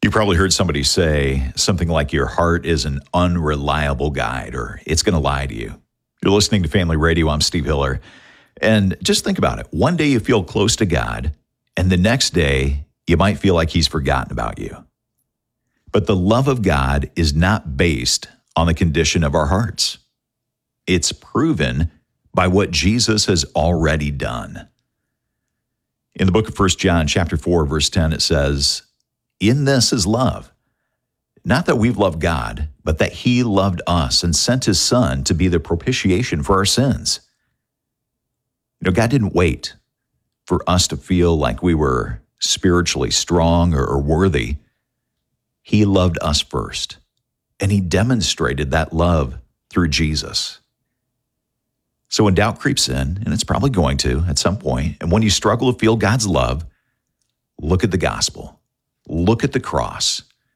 You probably heard somebody say something like your heart is an unreliable guide, or it's going to lie to you. You're listening to Family Radio. I'm Steve Hiller. And just think about it. One day you feel close to God, and the next day you might feel like he's forgotten about you. But the love of God is not based on the condition of our hearts. It's proven by what Jesus has already done. In the book of 1 John chapter 4, verse 10, it says, "In this is love, not that we've loved God, but that he loved us and sent his Son to be the propitiation for our sins." You know, God didn't wait for us to feel like we were spiritually strong or worthy. He loved us first, and he demonstrated that love through Jesus. So when doubt creeps in, and it's probably going to at some point, and when you struggle to feel God's love, look at the gospel. Look at the cross.